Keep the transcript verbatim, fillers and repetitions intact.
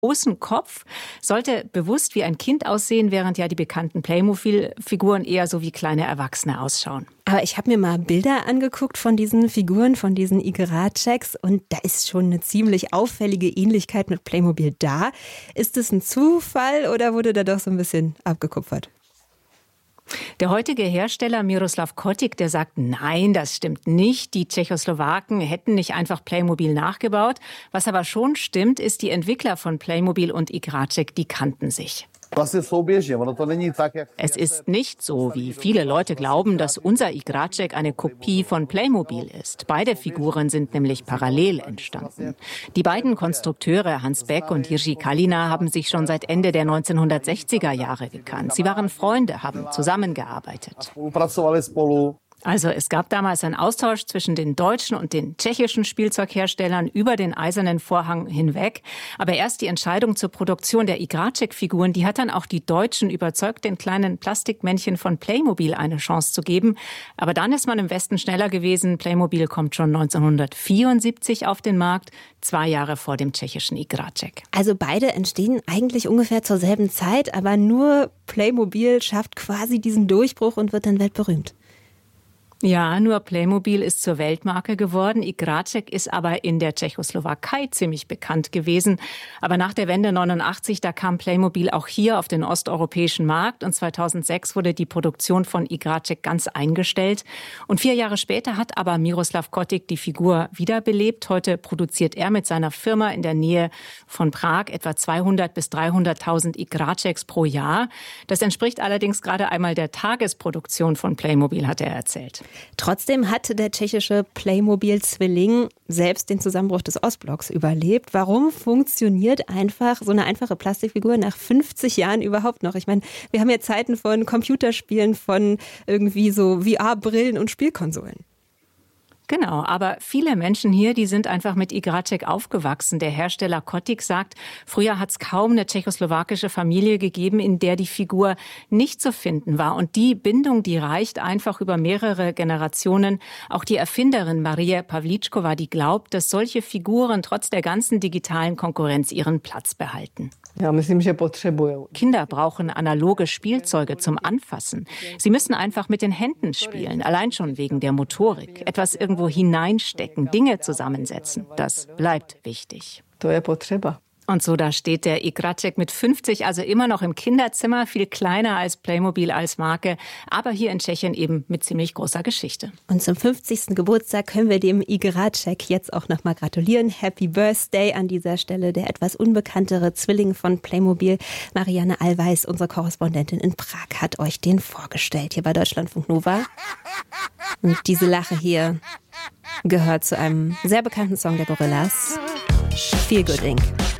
großen Kopf sollte bewusst wie ein Kind aussehen, während ja die bekannten Playmobil-Figuren eher so wie kleine Erwachsene ausschauen. Aber ich habe mir mal Bilder angeguckt von diesen Figuren, von diesen Igracex, und da ist schon eine ziemlich auffällige Ähnlichkeit mit Playmobil da. Ist es ein Zufall oder wurde da doch so ein bisschen abgekupfert? Der heutige Hersteller Miroslav Kotick, der sagt, nein, das stimmt nicht. Die Tschechoslowaken hätten nicht einfach Playmobil nachgebaut. Was aber schon stimmt, ist, die Entwickler von Playmobil und Igraček, die kannten sich. Es ist nicht so, wie viele Leute glauben, dass unser Igraček eine Kopie von Playmobil ist. Beide Figuren sind nämlich parallel entstanden. Die beiden Konstrukteure Hans Beck und Jiří Kalina haben sich schon seit Ende der neunzehnhundertsechziger Jahre gekannt. Sie waren Freunde, haben zusammengearbeitet. Also es gab damals einen Austausch zwischen den deutschen und den tschechischen Spielzeugherstellern über den eisernen Vorhang hinweg. Aber erst die Entscheidung zur Produktion der Igraček-Figuren, die hat dann auch die Deutschen überzeugt, den kleinen Plastikmännchen von Playmobil eine Chance zu geben. Aber dann ist man im Westen schneller gewesen. Playmobil kommt schon neunzehnhundertvierundsiebzig auf den Markt, zwei Jahre vor dem tschechischen Igraček. Also beide entstehen eigentlich ungefähr zur selben Zeit, aber nur Playmobil schafft quasi diesen Durchbruch und wird dann weltberühmt. Ja, nur Playmobil ist zur Weltmarke geworden. Igraček ist aber in der Tschechoslowakei ziemlich bekannt gewesen. Aber nach der Wende neunundachtzig, da kam Playmobil auch hier auf den osteuropäischen Markt. Und zweitausendsechs wurde die Produktion von Igraček ganz eingestellt. Und vier Jahre später hat aber Miroslav Kotick die Figur wiederbelebt. Heute produziert er mit seiner Firma in der Nähe von Prag etwa zweihundert bis dreihunderttausend Igračeks pro Jahr. Das entspricht allerdings gerade einmal der Tagesproduktion von Playmobil, hat er erzählt. Trotzdem hat der tschechische Playmobil-Zwilling selbst den Zusammenbruch des Ostblocks überlebt. Warum funktioniert einfach so eine einfache Plastikfigur nach fünfzig Jahren überhaupt noch? Ich meine, wir haben ja Zeiten von Computerspielen, von irgendwie so V R-Brillen und Spielkonsolen. Genau, aber viele Menschen hier, die sind einfach mit Igraček aufgewachsen. Der Hersteller Kotick sagt, früher hat es kaum eine tschechoslowakische Familie gegeben, in der die Figur nicht zu finden war. Und die Bindung, die reicht einfach über mehrere Generationen. Auch die Erfinderin Marie Pavlíčková, die glaubt, dass solche Figuren trotz der ganzen digitalen Konkurrenz ihren Platz behalten. Kinder brauchen analoge Spielzeuge zum Anfassen. Sie müssen einfach mit den Händen spielen, allein schon wegen der Motorik. Etwas irgendwo hineinstecken, Dinge zusammensetzen. Das bleibt wichtig. Und so, da steht der Igraček mit fünfzig, also immer noch im Kinderzimmer, viel kleiner als Playmobil als Marke, aber hier in Tschechien eben mit ziemlich großer Geschichte. Und zum fünfzigsten Geburtstag können wir dem Igraček jetzt auch nochmal gratulieren. Happy Birthday an dieser Stelle, der etwas unbekanntere Zwilling von Playmobil. Marianne Allweis, unsere Korrespondentin in Prag, hat euch den vorgestellt, hier bei Deutschlandfunk Nova. Und diese Lache hier gehört zu einem sehr bekannten Song der Gorillaz, Feel Good Incorporated